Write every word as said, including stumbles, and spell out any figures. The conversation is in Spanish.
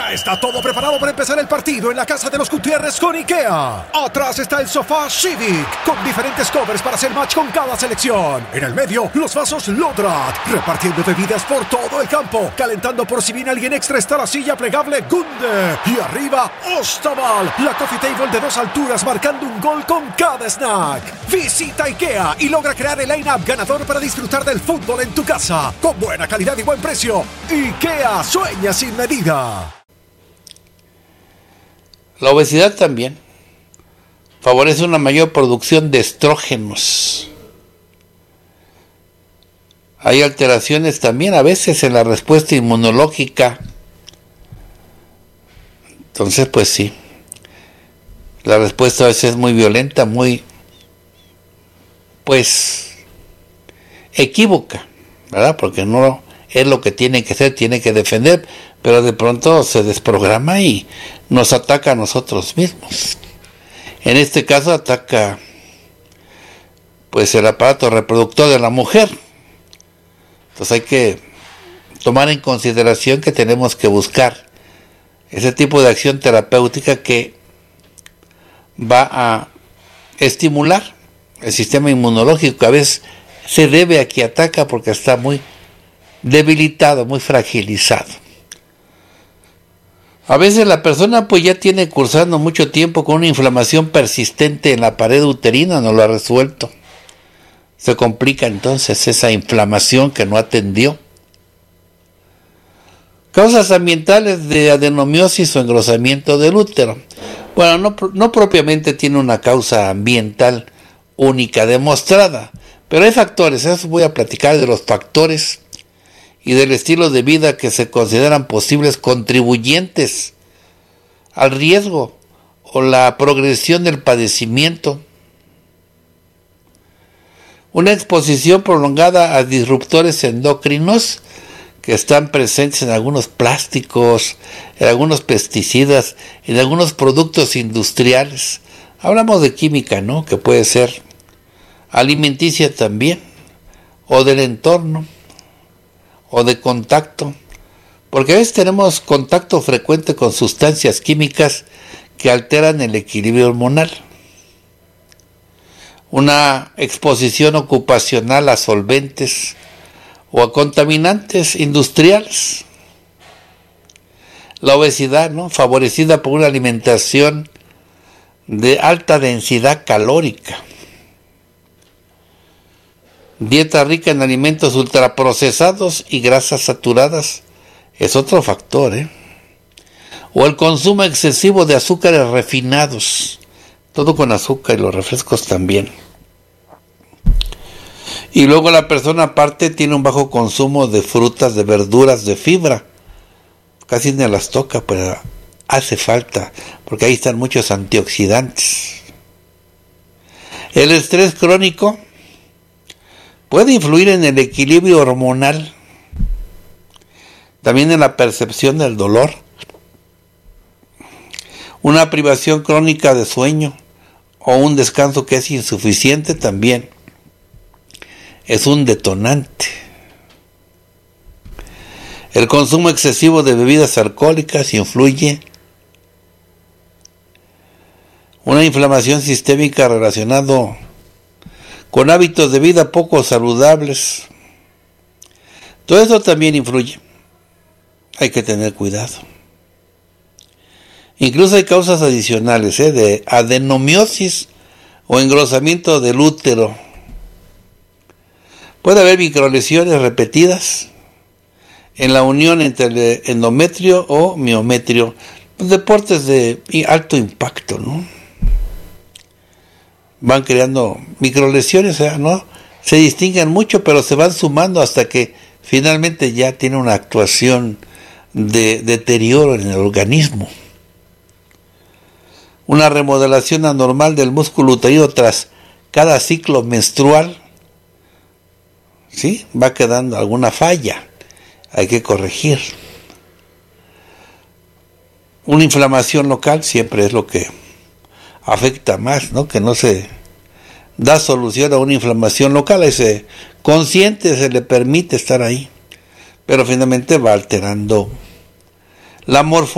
Ya está todo preparado para empezar el partido en la casa de los Gutiérrez con IKEA. Atrás está el sofá Civic, con diferentes covers para hacer match con cada selección. En el medio, los vasos Lodrat, repartiendo bebidas por todo el campo. Calentando por si viene alguien extra está la silla plegable Gunde. Y arriba, Ostaval, la coffee table de dos alturas marcando un gol con cada snack. Visita IKEA y logra crear el line-up ganador para disfrutar del fútbol en tu casa. Con buena calidad y buen precio. IKEA, sueña sin medida. La obesidad también favorece una mayor producción de estrógenos. Hay alteraciones también a veces en la respuesta inmunológica. Entonces, pues sí, la respuesta a veces es muy violenta, muy, pues, equívoca, ¿verdad? Porque no es lo que tiene que ser, tiene que defender, pero de pronto se desprograma y nos ataca a nosotros mismos. En este caso ataca pues el aparato reproductor de la mujer. Entonces hay que tomar en consideración que tenemos que buscar ese tipo de acción terapéutica que va a estimular el sistema inmunológico, que a veces se debe a que ataca porque está muy debilitado, muy fragilizado. A veces la persona pues ya tiene cursando mucho tiempo con una inflamación persistente en la pared uterina, no lo ha resuelto. Se complica entonces esa inflamación que no atendió. Causas ambientales de adenomiosis o engrosamiento del útero. Bueno, no, no propiamente tiene una causa ambiental única demostrada, pero hay factores, eso voy a platicar de los factores y del estilo de vida que se consideran posibles contribuyentes al riesgo o la progresión del padecimiento. Una exposición prolongada a disruptores endocrinos que están presentes en algunos plásticos, en algunos pesticidas, en algunos productos industriales. Hablamos de química, ¿no? Que puede ser alimenticia también, o del entorno, o de contacto, porque a veces tenemos contacto frecuente con sustancias químicas que alteran el equilibrio hormonal. Una exposición ocupacional a solventes o a contaminantes industriales. La obesidad, ¿no? Favorecida por una alimentación de alta densidad calórica. Dieta rica en alimentos ultraprocesados y grasas saturadas es otro factor, ¿eh? O el consumo excesivo de azúcares refinados, todo con azúcar y los refrescos también. Y luego la persona aparte tiene un bajo consumo de frutas, de verduras, de fibra. Casi no las toca, pero hace falta, porque ahí están muchos antioxidantes. El estrés crónico puede influir en el equilibrio hormonal, también en la percepción del dolor. Una privación crónica de sueño o un descanso que es insuficiente también es un detonante. El consumo excesivo de bebidas alcohólicas influye. Una inflamación sistémica relacionada con hábitos de vida poco saludables. Todo eso también influye. Hay que tener cuidado. Incluso hay causas adicionales, ¿eh? de adenomiosis o engrosamiento del útero. Puede haber microlesiones repetidas en la unión entre el endometrio o miometrio. Deportes de alto impacto, ¿no? Van creando microlesiones, ¿no? Se distinguen mucho, pero se van sumando hasta que finalmente ya tiene una actuación de deterioro en el organismo. Una remodelación anormal del músculo uterino tras cada ciclo menstrual, ¿sí? Va quedando alguna falla, hay que corregir. Una inflamación local siempre es lo que afecta más, ¿no? Que no se da solución a una inflamación local, a ese consciente se le permite estar ahí, pero finalmente va alterando la morfología